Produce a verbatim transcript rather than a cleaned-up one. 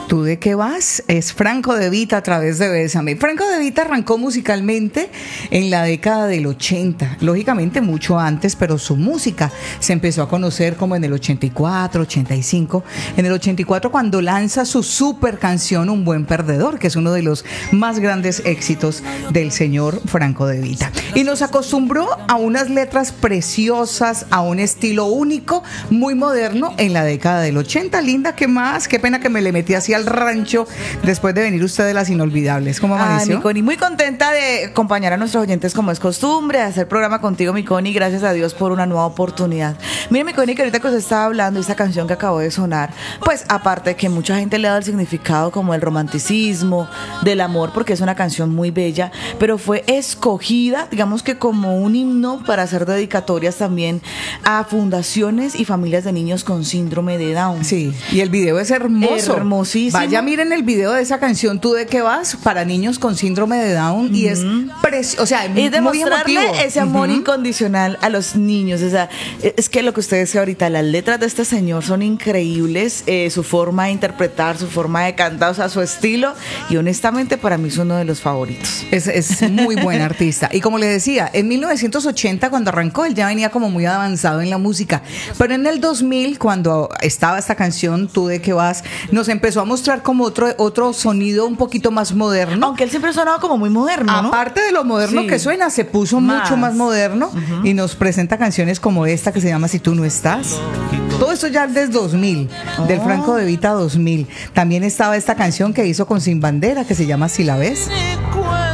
¿Tú de qué vas? Es Franco De Vita a través de Bésame. Franco De Vita arrancó musicalmente en la década del ochenta, lógicamente mucho antes, pero su música se empezó a conocer como en el ochenta y cuatro, ochenta y cinco. En el ochenta y cuatro cuando lanza su super canción Un Buen Perdedor, que es uno de los más grandes éxitos del señor Franco De Vita. Y nos acostumbró a unas letras preciosas, a un estilo único, muy moderno en la década del ochenta. Linda, ¿qué más? Qué pena que me le metí así al rancho después de venir usted de las inolvidables. ¿Cómo amaneció? Ay, mi Connie, muy contenta de acompañar a nuestros oyentes como es costumbre, de hacer programa contigo, mi Connie, gracias a Dios por una nueva oportunidad. Mire, mi Connie, que ahorita que usted estaba hablando, esta canción que acabó de sonar, pues aparte de que mucha gente le ha dado el significado como el romanticismo, del amor, porque es una canción muy bella, pero fue escogida, digamos que como un himno para hacer dedicatorias también a fundaciones y familias de niños con síndrome de Down. Sí, y el video es hermoso. Hermosísimo. Vaya, miren el video de esa canción, ¿Tú de qué vas? Para niños con síndrome de Down. Uh-huh. Y es precioso, o sea, y muy demostrarle emotivo. ese amor Uh-huh. incondicional a los niños. O sea, es que lo que usted decía ahorita, las letras de este señor son increíbles, eh, su forma de interpretar, su forma de cantar, o sea, su estilo, y honestamente para mí es uno de los favoritos. Es, es muy buen artista. Y como le decía, en mil novecientos ochenta cuando arrancó, él ya venía como muy avanzado en la música, pero en el dos mil, cuando estaba esta canción, Tú de qué vas, nos empezó a mostrar como otro, otro sonido un poquito más moderno. Aunque él siempre ha sonado como muy moderno, ¿no? Aparte de lo moderno sí. que suena, se puso más. mucho más moderno. Uh-huh. Y nos presenta canciones como esta que se llama Si tú no estás. Todo esto ya desde dos mil, oh. del Franco De Vita dos mil. También estaba esta canción que hizo con Sin Bandera que se llama Si la ves.